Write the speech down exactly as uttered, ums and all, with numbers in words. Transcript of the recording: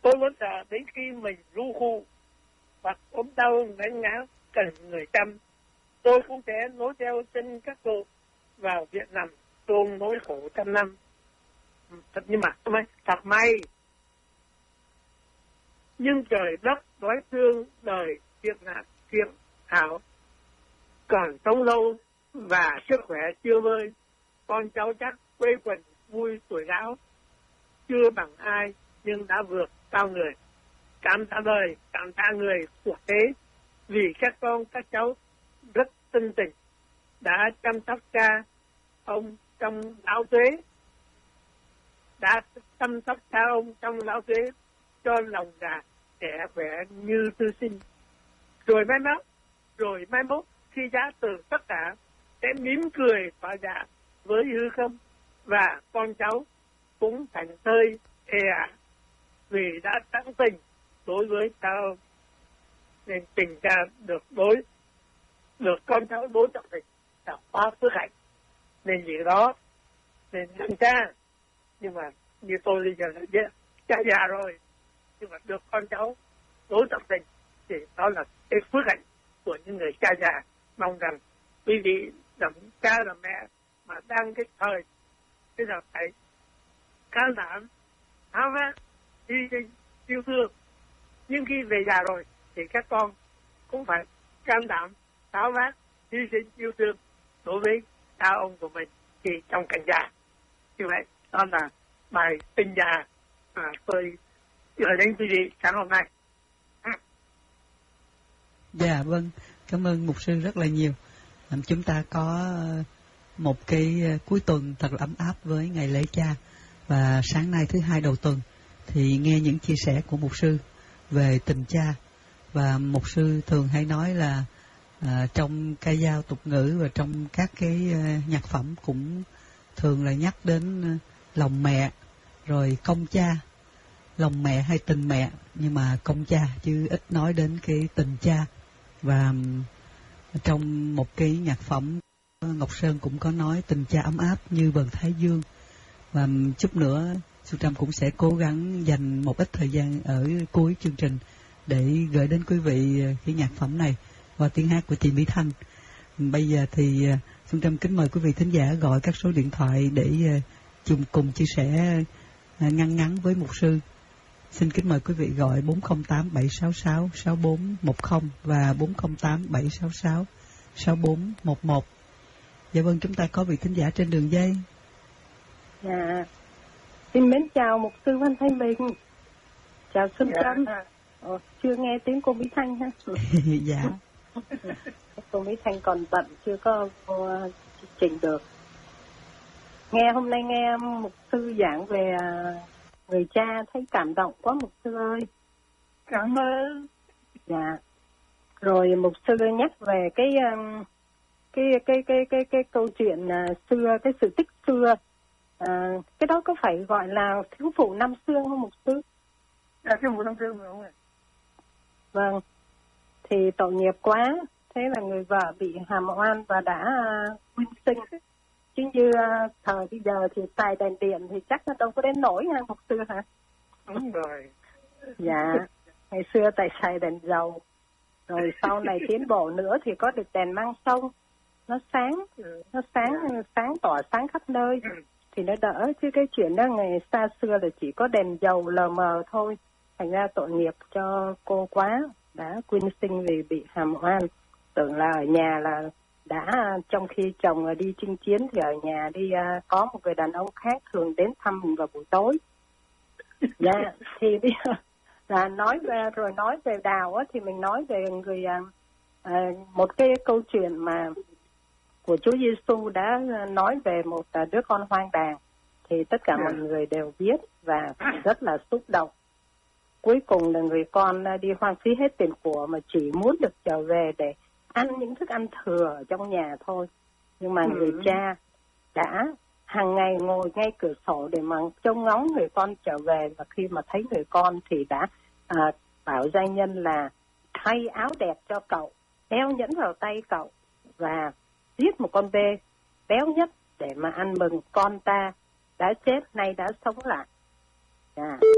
Tôi vẫn sợ đến khi mình ru khu hoặc ốm đau ngán ngáo cần người chăm, tôi cũng sẽ nối theo chân các cụ vào viện nằm ôm nỗi khổ trăm năm. Thật nhưng mà may, thật may. Nhưng trời đất đói thương đời việc nạn việc hảo, còn sống lâu và sức khỏe chưa vơi, con cháu chắc quây quần vui tuổi lão, chưa bằng ai nhưng đã vượt cao người. Cảm tạ đời, cảm tạ người của thế, vì các con các cháu rất tinh tình, đã chăm sóc cha ông trong lão tuế, đã chăm sóc cha ông trong lão tuế cho lòng già trẻ khỏe như thư sinh. Rồi mai mốt, rồi mai mốt khi giá từ tất cả sẽ mỉm cười và dạ với hư không, và con cháu cũng thành thơi ê ả vì đã tận tình đối với cha ông, nên tình cha được đối được con cháu đối trọng tình là quá phước hạnh. Nên gì đó nên làm cha, nhưng mà như tôi bây giờ là cha già rồi, nhưng mà được con cháu đối trọng tình thì đó là cái phước hạnh của những người cha già. Mong rằng quý vị làm cha làm mẹ mà đang cái thời bây giờ phải can đảm tháo vát hy sinh yêu thương, nhưng khi về già rồi thì các con cũng phải can đảm tháo vát hy sinh yêu thương đối với cha ông của mình thì trong cảnh già. Như vậy đó là bài tình già mà tôi gửi đến quý vị sáng hôm nay. Dạ vâng, cảm ơn mục sư rất là nhiều. Chúng ta có một cái cuối tuần thật là ấm áp với ngày lễ cha, và sáng nay thứ hai đầu tuần thì nghe những chia sẻ của mục sư về tình cha. Và mục sư thường hay nói là à, trong ca dao tục ngữ và trong các cái uh, nhạc phẩm cũng thường là nhắc đến uh, lòng mẹ, rồi công cha, lòng mẹ hay tình mẹ, nhưng mà công cha chứ ít nói đến cái tình cha. Và um, trong một cái nhạc phẩm Ngọc Sơn cũng có nói tình cha ấm áp như vầng thái dương. Và um, chút nữa Sư Trâm cũng sẽ cố gắng dành một ít thời gian ở cuối chương trình để gửi đến quý vị cái nhạc phẩm này qua tiếng hát của chị Mỹ Thanh. Bây giờ thì Xuân Trâm kính mời quý vị thính giả gọi các số điện thoại để chung cùng chia sẻ ngắn ngắn với mục sư. Xin kính mời quý vị gọi bốn không tám bảy sáu sáu sáu bốn một không và bốn không tám bảy sáu sáu sáu bốn một một. Dạ vâng, chúng ta có vị thính giả trên đường dây. Dạ, xin mến chào mục sư Văn Thanh Bình. Chào Xuân Trâm. Ồ, chưa nghe tiếng cô Mỹ Thanh ha? Dạ. Cô Mỹ Thanh còn bận chưa có uh, trình được. Nghe hôm nay nghe mục sư giảng về uh, người cha thấy cảm động quá mục sư ơi. Cảm ơn. Dạ. Rồi mục sư nhắc về cái um, cái, cái cái cái cái câu chuyện uh, xưa, cái sự tích xưa. Uh, cái đó có phải gọi là thiếu phụ năm xương không mục sư? À, thiếu phụ năm xương phải không ạ? Vâng, thì tội nghiệp quá, thế là người vợ bị hàm oan và đã uh, quyên sinh. Chứ như uh, thời bây giờ thì xài đèn điện thì chắc nó đâu có đến nổi ha, mục sư hả? Đúng rồi. Dạ, ngày xưa tại xài đèn dầu, rồi sau này tiến bộ nữa thì có được đèn mang sông, nó sáng, nó sáng, sáng tỏa sáng khắp nơi, thì nó đỡ. Chứ cái chuyện đó ngày xa xưa là chỉ có đèn dầu lờ mờ thôi. Thành ra tội nghiệp cho cô quá, đã quyên sinh vì bị hàm oan. Tưởng là ở nhà là đã, trong khi chồng đi chinh chiến thì ở nhà đi uh, có một người đàn ông khác thường đến thăm mình vào buổi tối. Dạ, thì bây giờ là nói về, rồi nói về Đào á, thì mình nói về người uh, uh, một cái câu chuyện mà của Chúa Giêsu đã nói về một uh, đứa con hoang đàng, thì tất cả mọi người đều biết và rất là xúc động. Cuối cùng là người con đi hoang phí hết tiền của mà chỉ muốn được trở về để ăn những thức ăn thừa ở trong nhà thôi. Nhưng mà ừ. người cha đã hàng ngày ngồi ngay cửa sổ để mà trông ngóng người con trở về, và khi mà thấy người con thì đã à, bảo gia nhân là thay áo đẹp cho cậu, đeo nhẫn vào tay cậu và giết một con bê béo nhất để mà ăn mừng con ta đã chết nay đã sống lại. À,